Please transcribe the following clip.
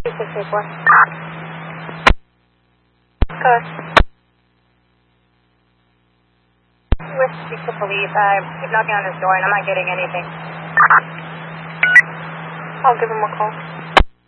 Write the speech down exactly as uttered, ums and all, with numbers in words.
six eight four. Good. With speak to police. I keep knocking on his door and I'm not getting anything. I'll give him a call.